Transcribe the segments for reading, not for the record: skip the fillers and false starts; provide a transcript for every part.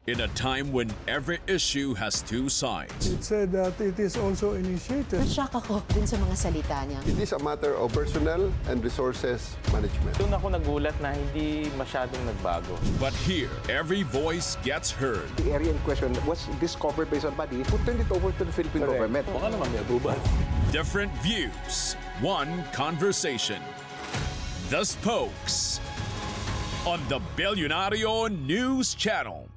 In a time when every issue has two sides, It said that it is also initiated. Na-shock ako dun sa mga salita niya. It is a matter of personnel and resources management. Doon ako nagulat na hindi masyadong nagbago. but here, every voice gets heard. The area in question was discovered by somebody who turned it over to the Philippine government. Baka naman may abuban. Different views, one conversation. The Spokes on the Billionario News Channel.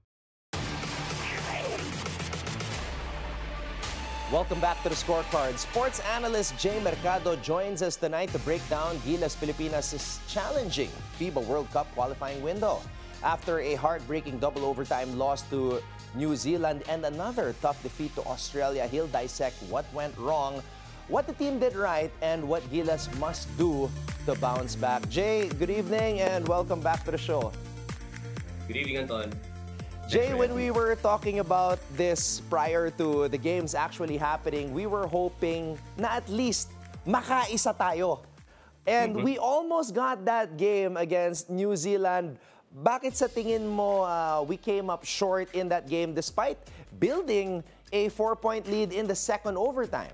Welcome back to the Scorecard. Sports analyst Jay Mercado joins us tonight to break down Gilas Pilipinas' challenging FIBA World Cup qualifying window. After a heartbreaking double overtime loss to New Zealand and another tough defeat to Australia, he'll dissect what went wrong, what the team did right, and what Gilas must do to bounce back. Jay, good evening and welcome back to the show. Good evening, Anton. Jay, when we were talking about this prior to the games actually happening, we were hoping na at least makaisa tayo. And we almost got that game against New Zealand. Bakit sa tingin mo we came up short in that game despite building a 4-point lead in the second overtime?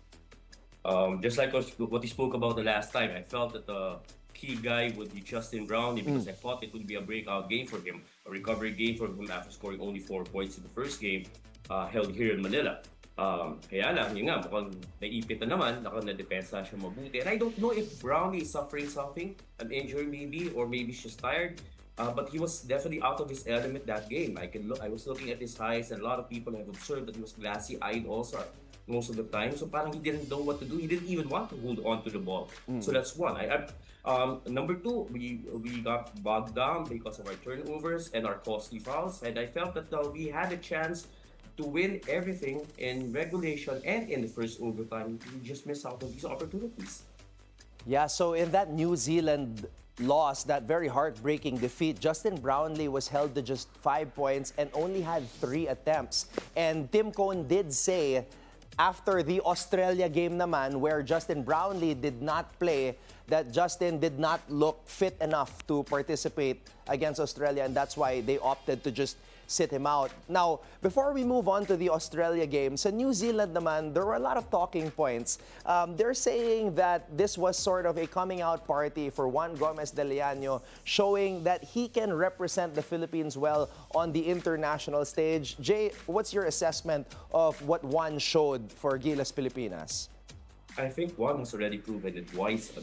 Just like what we spoke about the last time, I felt that the key guy would be Justin Brownlee because I thought it would be a breakout game for him, a recovery game for him after scoring only 4 points in the first game held here in Manila. Kaya lang, yun nga, mukhang naipit na naman, na-depensa siya mabuti. And I don't know if Brownlee is suffering something, an injury maybe, or maybe she's tired. But he was definitely out of his element that game. I was looking at his highs, and a lot of people have observed that he was glassy-eyed also most of the time. So parang he didn't know what to do. He didn't even want to hold on to the ball. So that's one. Number two, we got bogged down because of our turnovers and our costly fouls. And I felt that we had a chance to win everything in regulation and in the first overtime. We just missed out on these opportunities. Yeah, so in that New Zealand loss, that very heartbreaking defeat, Justin Brownlee was held to just 5 points and only had 3 attempts. And Tim Cone did say after the Australia game naman, where Justin Brownlee did not play, that Justin did not look fit enough to participate against Australia, and that's why they opted to just sit him out. Now, before we move on to the Australia game, sa New Zealand naman, there were a lot of talking points. They're saying that this was sort of a coming out party for Juan Gomez de Leano, showing that he can represent the Philippines well on the international stage. Jay, what's your assessment of what Juan showed for Gilas Pilipinas? I think Juan has already proven it twice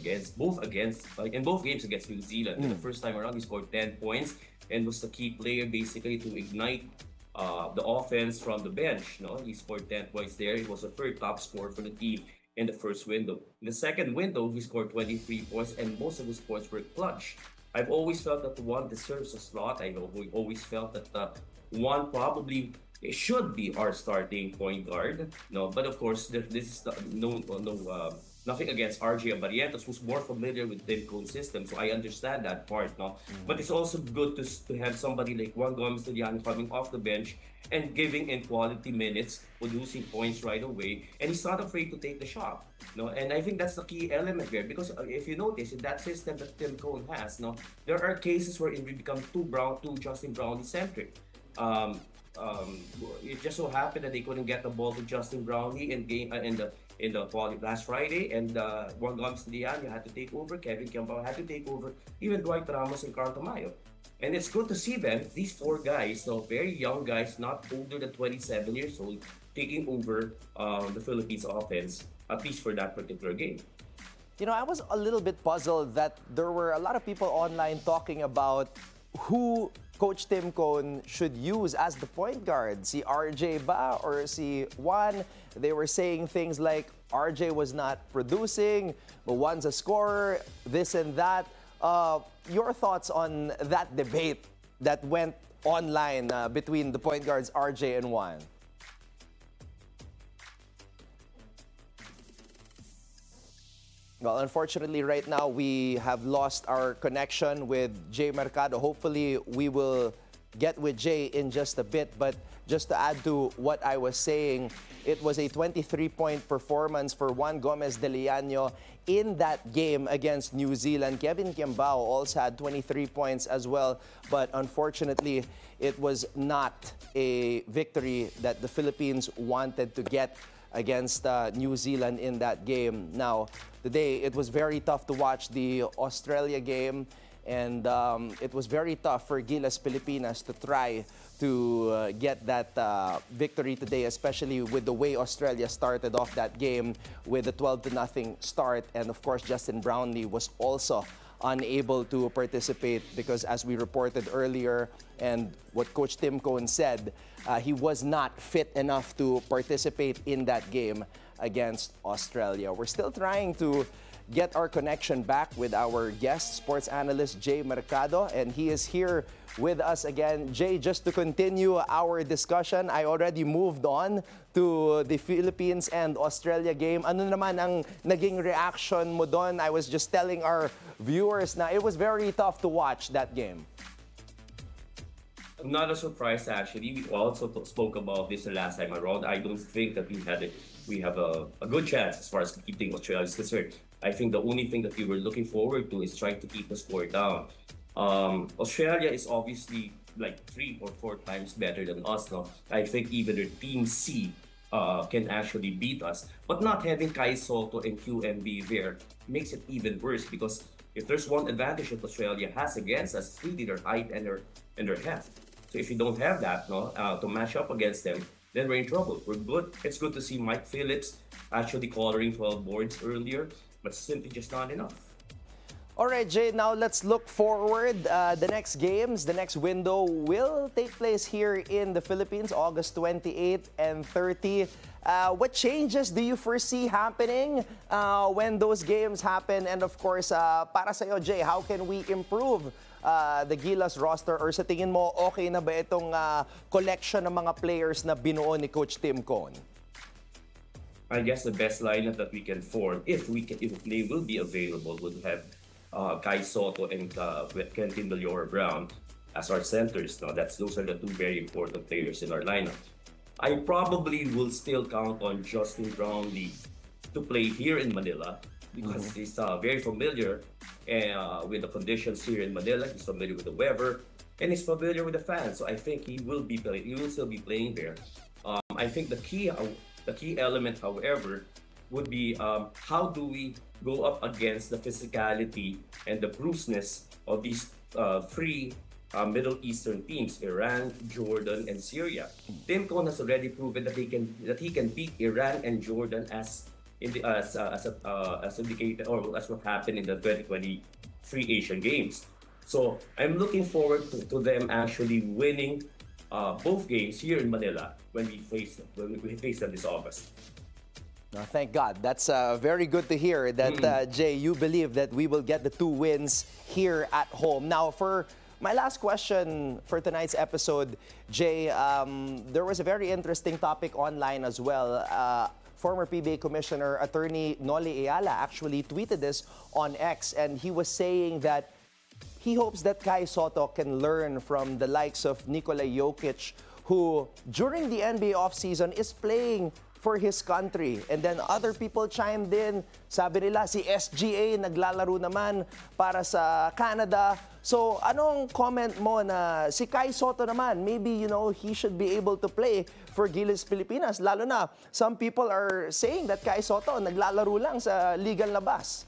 in both games against New Zealand. The first time around, he scored 10 points and was the key player basically to ignite the offense from the bench. No, he scored 10 points there. He was the third top scorer for the team in the first window. In the second window, he scored 23 points, and most of his points were clutch. I've always felt that Juan deserves a slot. I know we always felt that Juan probably should be our starting point guard. No, but of course, this is nothing against RJ Barrientos, who's more familiar with Tim Cone's system, so I understand that part. No, but it's also good to have somebody like Juan Gomez de Leano coming off the bench and giving in quality minutes, producing points right away, and he's not afraid to take the shot. No, and I think that's the key element there, because if you notice in that system that Tim Cone has, no, there are cases where it will become too Justin Brownlee centric. It just so happened that they couldn't get the ball to Justin Brownlee in the last Friday, and Juan Gomez de Leano had to take over. Kevin Kiambao had to take over. Even Dwight Ramos and Carl Tamayo. And it's good to see them, these 4 guys, so very young guys, not older than 27 years old, taking over the Philippines offense, at least for that particular game. You know, I was a little bit puzzled that there were a lot of people online talking about who Coach Tim Cone should use as the point guard. Si RJ ba or si Juan? They were saying things like RJ was not producing, but Juan's a scorer, this and that. Your thoughts on that debate that went online between the point guards RJ and Juan? Well, unfortunately, right now we have lost our connection with Jay Mercado. Hopefully, we will get with Jay in just a bit, but just to add to what I was saying, it was a 23-point performance for Juan Gomez de Liano in that game against New Zealand. Kevin Kiambao also had 23 points as well, but unfortunately, it was not a victory that the Philippines wanted to get against New Zealand in that game. Now, today, it was very tough to watch the Australia game, and it was very tough for Gilas Pilipinas to try to get that victory today, especially with the way Australia started off that game with a 12-0 start. And of course, Justin Brownlee was also unable to participate because, as we reported earlier, and what Coach Tim Cohn said, he was not fit enough to participate in that game against Australia. We're still trying to get our connection back with our guest, sports analyst Jay Mercado, and he is here with us again. Jay, just to continue our discussion, I already moved on to the Philippines and Australia game. Ano naman ang naging reaction mo doon? I was just telling our viewers na it was very tough to watch that game. Not a surprise, actually. We also spoke about this the last time around. I don't think that we have a good chance as far as keeping Australia is concerned. I think the only thing that we were looking forward to is trying to keep the score down. Australia is obviously like 3 or 4 times better than us now. I think even their Team C can actually beat us. But not having Kai Soto and QMB there makes it even worse, because if there's one advantage that Australia has against us, it's really their height and their heft. So if you don't have that to match up against them, then we're in trouble. We're good. It's good to see Mike Phillips actually coloring 12 boards earlier, but simply just not enough. All right, Jay, now let's look forward. The next games, the next window will take place here in the Philippines, August 28 and 30. What changes do you foresee happening when those games happen? And of course, para sa'yo, Jay, how can we improve the Gilas roster? Or sa tingin mo, okay na ba itong collection ng mga players na binuo ni Coach Tim Cohn? I guess the best lineup that we can form, if they will be available, would have Kai Soto and Kentin Villora Brown as our centers. Now, those are the two very important players in our lineup. I probably will still count on Justin Brownlee to play here in Manila, because he's very familiar with the conditions here in Manila. He's familiar with the weather, and he's familiar with the fans. So I think he will still be playing there. I think the key element, however, would be how do we go up against the physicality and the bruisedness of these three Middle Eastern teams: Iran, Jordan, and Syria. Tim Cohn has already proven that he can beat Iran and Jordan as indicated, or as what happened in the 2023 Asian Games. So I'm looking forward to them actually winning both games here in Manila when we face them this August. No, thank God. That's very good to hear that, Jay, you believe that we will get the 2 wins here at home. Now, for my last question for tonight's episode, Jay, there was a very interesting topic online as well. Former PBA Commissioner Attorney Noli Ayala actually tweeted this on X, and he was saying that he hopes that Kai Soto can learn from the likes of Nikola Jokic, who during the NBA offseason is playing for his country. And then other people chimed in. Sabi nila, si SGA naglalaro naman para sa Canada. So, anong comment mo na si Kai Soto naman, maybe, he should be able to play for Gilas Pilipinas? Lalo na, some people are saying that Kai Soto naglalaro lang sa ligang labas.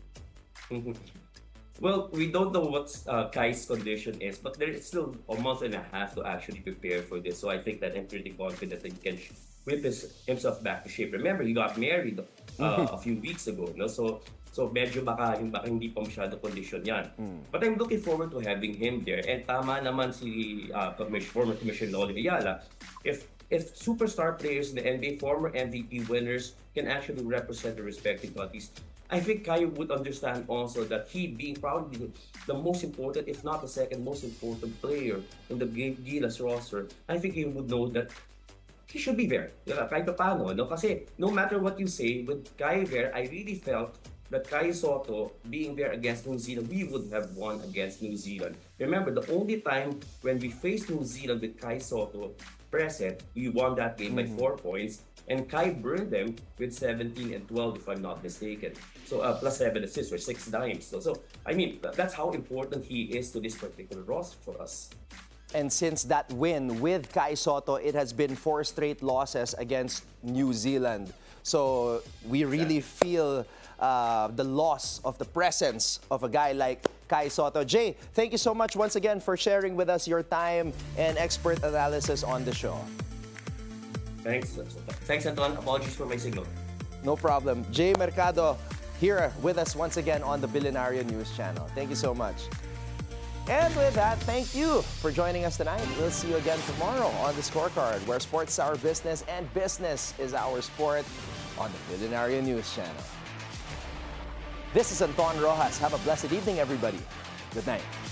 Well, we don't know what Kai's condition is, but there is still a month and a half to actually prepare for this. So I think that I'm pretty confident that he can whip himself back to shape. Remember, he got married a few weeks ago, no? So medyo baka hindi pa masyado condition yan. But I'm looking forward to having him there. And tama naman si former Commissioner Noli Ayala. If superstar players in the NBA, former MVP winners, can actually represent the respective countries, I think Kai would understand also that he being probably the most important, if not the second most important player in the Gilas roster, I think he would know that he should be there. Kahit paano, no? Kasi no matter what you say, with Kai there, I really felt that Kai Soto being there against New Zealand, we would have won against New Zealand. Remember, the only time when we faced New Zealand with Kai Soto present, we won that game by 4 points. And Kai burned them with 17 and 12, if I'm not mistaken. So plus 7 assists or 6 dimes. So I mean, that's how important he is to this particular roster for us. And since that win with Kai Soto, it has been 4 straight losses against New Zealand. So we really feel the loss of the presence of a guy like Kai Soto. Jay, thank you so much once again for sharing with us your time and expert analysis on the show. Thanks, Anton. Apologies for my signal. No problem. Jay Mercado here with us once again on the Billionaire News Channel. Thank you so much. And with that, thank you for joining us tonight. We'll see you again tomorrow on The Scorecard, where sports is our business and business is our sport on the Billionaire News Channel. This is Anton Rojas. Have a blessed evening, everybody. Good night.